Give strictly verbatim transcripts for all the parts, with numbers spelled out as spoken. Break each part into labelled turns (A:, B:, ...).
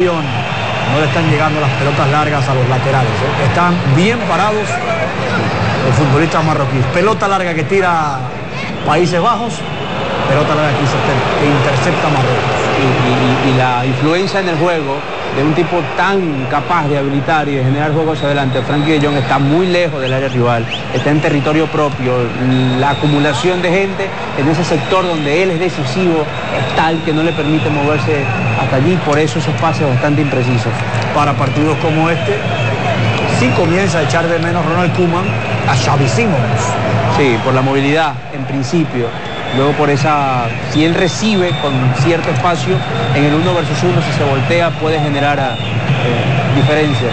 A: atención, no le están llegando las pelotas largas a los laterales, ¿eh? Están bien parados los futbolistas marroquíes. Pelota larga que tira Países Bajos, pelota larga que intercepta Marruecos.
B: Y, y, y la influencia en el juego de un tipo tan capaz de habilitar y de generar juego hacia adelante, Frenkie de Jong, está muy lejos del área rival, está en territorio propio. La acumulación de gente en ese sector donde él es decisivo es tal que no le permite moverse hasta allí, por eso esos pases bastante imprecisos.
A: Para partidos como este, sí comienza a echar de menos Ronald Koeman a Xavi Simons.
B: Sí, por la movilidad, en principio. Luego por esa, si él recibe con cierto espacio, en el uno versus uno, si se voltea, puede generar eh, diferencias.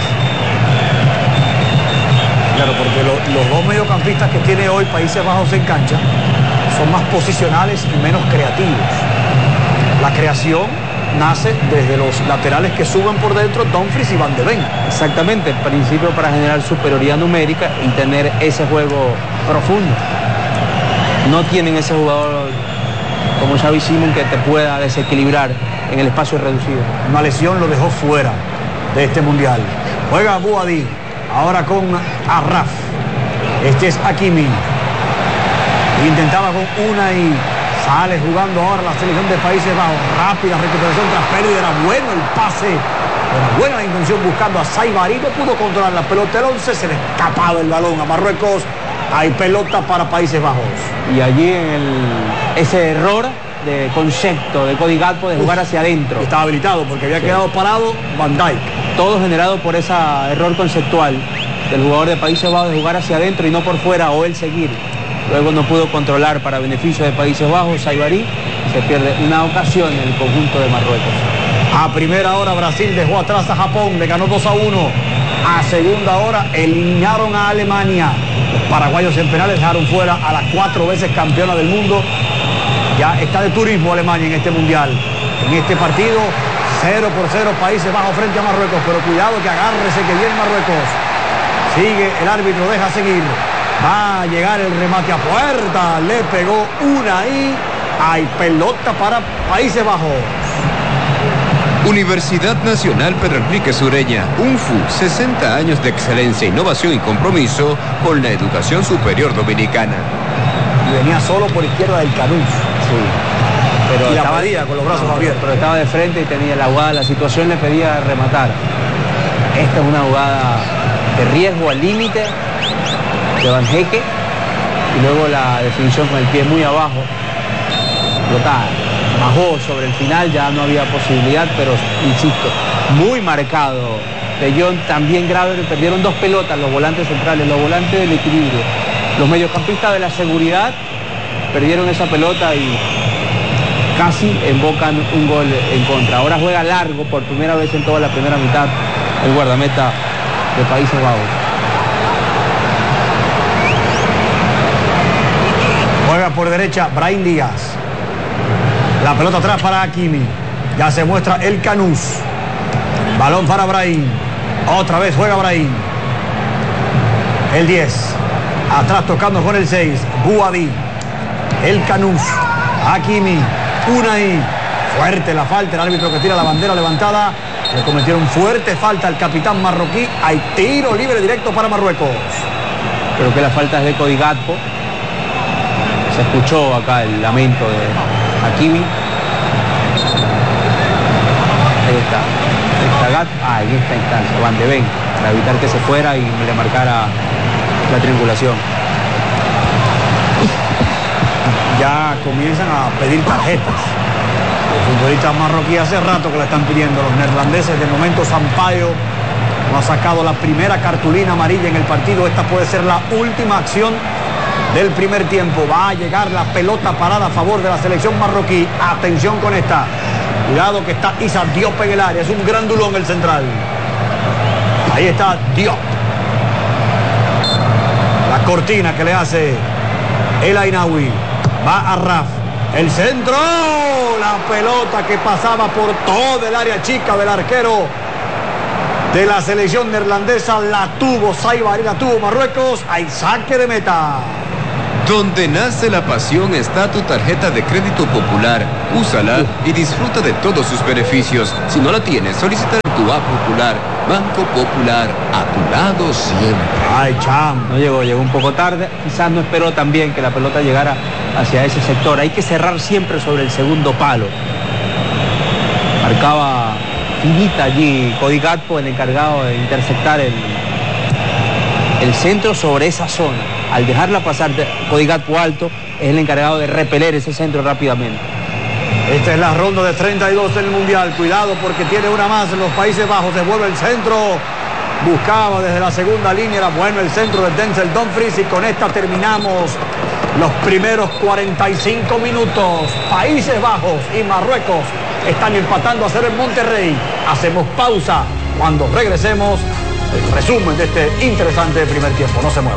A: Claro, porque lo, los dos mediocampistas que tiene hoy Países Bajos en cancha son más posicionales y menos creativos. La creación nace desde los laterales que suben por dentro, Dumfries y Van de Ven.
B: Exactamente, en principio para generar superioridad numérica y tener ese juego profundo. No tienen ese jugador como Xavi Simons que te pueda desequilibrar en el espacio reducido.
A: Una lesión lo dejó fuera de este mundial. Juega Bouhaddi, ahora con Arraf. Este es Hakimi. Intentaba con una y sale jugando ahora la selección de Países Bajos. Rápida recuperación tras pérdida, era bueno el pase. Era buena la intención buscando a Saibari, no pudo controlar la pelota. El once se le escapaba el balón a Marruecos. Hay pelota para Países Bajos.
B: Y allí en el, ese error de concepto de Cody Gakpo de jugar Uf, hacia adentro.
A: Estaba habilitado porque había sí. quedado parado Van Dijk.
B: Todo generado por ese error conceptual del jugador de Países Bajos de jugar hacia adentro y no por fuera o él seguir. Luego no pudo controlar para beneficio de Países Bajos. Saibari se pierde una ocasión en el conjunto de Marruecos.
A: A primera hora Brasil dejó atrás a Japón, le ganó dos a uno. A segunda hora eliminaron a Alemania. Los paraguayos en penales dejaron fuera a la cuatro veces campeona del mundo. Ya está de turismo Alemania en este mundial. En este partido, cero por cero Países Bajos frente a Marruecos. Pero cuidado que agárrese que viene Marruecos. Sigue, el árbitro deja seguir. Va a llegar el remate a puerta. Le pegó una ahí. Hay pelota para Países Bajos.
C: Universidad Nacional Pedro Enríquez Ureña, U N F U, sesenta años de excelencia, innovación y compromiso con la educación superior dominicana.
A: Y venía solo por izquierda del Canús.
B: Sí. Pero
A: y
B: estaba,
A: la pedía con los brazos
B: no,
A: abiertos.
B: Pero estaba de frente y tenía la jugada, la situación le pedía rematar. Esta es una jugada de riesgo al límite de Van Hekke y luego la definición con el pie muy abajo, explotada. Bajó sobre el final, ya no había posibilidad, pero insisto, muy marcado. De Jong también grave, perdieron dos pelotas los volantes centrales, los volantes del equilibrio. Los mediocampistas de la seguridad perdieron esa pelota y casi embocan un gol en contra. Ahora juega largo por primera vez en toda la primera mitad el guardameta de Países Bajos.
A: Juega por derecha Brahim Díaz. La pelota atrás para Hakimi. Ya se muestra el Canús. Balón para Brahim. Otra vez juega Brahim. El diez. Atrás tocando con el seis. Bouhaddi. El Canús. Hakimi. Unai. Fuerte la falta. El árbitro que tira la bandera levantada. Le cometieron fuerte falta al capitán marroquí. Hay tiro libre directo para Marruecos.
B: Creo que la falta es de Cody Gakpo. Se escuchó acá el lamento de Hakimi. Ahí está. Está Gat. Ah, en esta instancia. Van de Ven. Para evitar que se fuera y le marcara la triangulación.
A: Ya comienzan a pedir tarjetas. Los futbolistas marroquíes hace rato que la están pidiendo. Los neerlandeses, de momento Sampaio no ha sacado la primera cartulina amarilla en el partido. Esta puede ser la última acción del primer tiempo. Va a llegar la pelota parada a favor de la selección marroquí. Atención con esta. Cuidado que está Issa Diop en el área. Es un gran dulón el central. Ahí está Diop. La cortina que le hace el Ainaoui. Va a Raf. El centro. La pelota que pasaba por todo el área chica del arquero de la selección neerlandesa. La tuvo Saibari, la tuvo Marruecos. Hay saque de meta.
C: Donde nace la pasión está tu tarjeta de crédito popular. Úsala y disfruta de todos sus beneficios. Si no la tienes, solicita Mutua Popular, Banco Popular, a tu lado siempre.
A: Ay, Cham.
B: No llegó, llegó un poco tarde. Quizás no esperó también que la pelota llegara hacia ese sector. Hay que cerrar siempre sobre el segundo palo. Marcaba finita allí Cody Gakpo, el encargado de interceptar el, el centro sobre esa zona. Al dejarla pasar Cody Gakpo alto, es el encargado de repeler ese centro rápidamente.
A: Esta es la ronda de treinta y dos del Mundial. Cuidado porque tiene una más en los Países Bajos. Devuelve el centro. Buscaba desde la segunda línea. Era bueno el centro de Denzel Dumfries. Y con esta terminamos los primeros cuarenta y cinco minutos. Países Bajos y Marruecos están empatando a cero en Monterrey. Hacemos pausa. Cuando regresemos, el resumen de este interesante primer tiempo. No se mueva.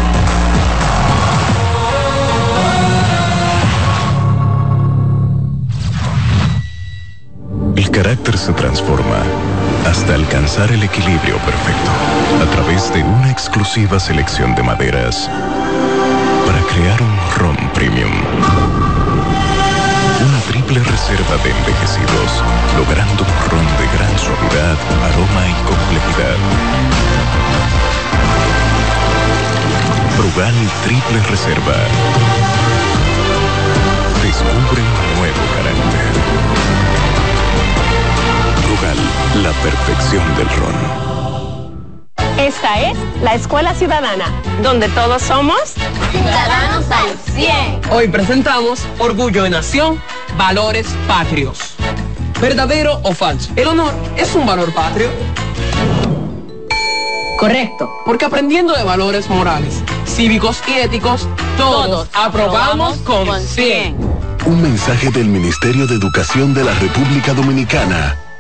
D: El carácter se transforma hasta alcanzar el equilibrio perfecto a través de una exclusiva selección de maderas para crear un ron premium. Una triple reserva de envejecidos, logrando un ron de gran suavidad, aroma y complejidad. Brugal Triple Reserva. Descubre un nuevo carácter. Brugal, la perfección del ron.
E: Esta es la Escuela Ciudadana, donde todos somos
F: ciudadanos al cien.
G: Hoy presentamos Orgullo de Nación, Valores Patrios. ¿Verdadero o falso? ¿El honor es un valor patrio?
E: correcto.
G: Porque aprendiendo de valores morales, cívicos y éticos, todos, todos aprobamos con cien.
D: Un mensaje del Ministerio de Educación de la República Dominicana